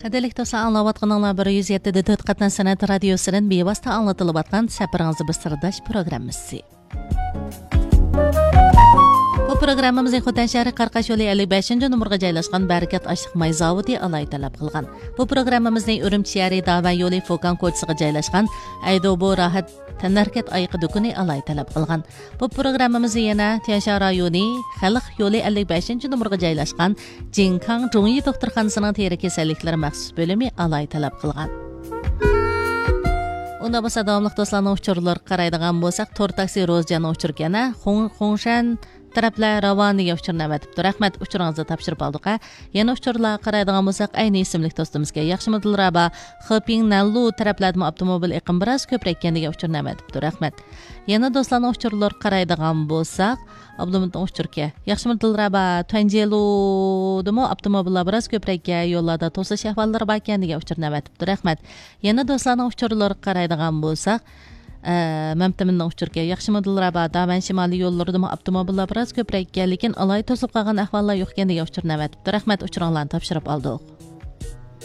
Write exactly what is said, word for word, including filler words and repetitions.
Qadrlik dostlar, anglayotganlar bir yuz yetti nöqta to'rt qatnan san'at radiosining bevosita anglatiladigan Safaringiz bir sirdosh programmasi. Bu programmamizning Xotan shahri Qarqash yo'li ellik beshinchi numurga joylashgan Barakat ashliq may zavodi alay talab qilgan. Bu programmamizning Urumchi shahri Davan yo'li Fokan ko'chasiga joylashgan Aydobo Rahat Tanarkat ayiqi do'koni alay talab qilgan. Bu programmamizni yana Tianshan rayoni Xalq yo'li ellik beshinchi numurga joylashgan Jinkang Zhongyi doktorxonasining teri kasalliklari maxsus bo'limi alay talab qilgan. Unda bo'lsa davomli do'stlarning uchurlar qaraydigan bo'lsak, Tor taksi Rozjan uchurgana Xong Xongshan taraflar ravoniga uchirnavatibdi. Rahmat, uchuringizni topshirib oldik. Yana uchurlar qaraydigan bo'lsak, ayni ismli do'stimizga yaxshimidilraba Xiping Nallu taraflardan avtomobil iqim biroz ko'proq ekaniga uchirnavatibdi. Rahmat. Yana do'stlarning uchurlar qaraydigan bo'lsak, Abdumutning uchurga yaxshimidilraba Tanjelu demo avtomobillar biroz ko'proq yo'llarda to'sish ahvollari bor ekaniga uchirnavatibdi. Rahmat. Yana do'stlarning uchurlar qaraydigan bo'lsak, Məmtəminning uchurga yaxshimidilraba Davan shimoliy yo'llarida avtomobillar biroz ko'proq, lekin alay to'sib qolgan ahvollar yo'q ekaniga uchirnavatibdi. Rahmat, uchuringlarni topshirib oldik.